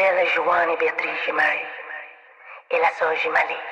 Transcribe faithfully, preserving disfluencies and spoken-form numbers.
Gisela, Joana e Beatriz de Maria e la Soji Mali.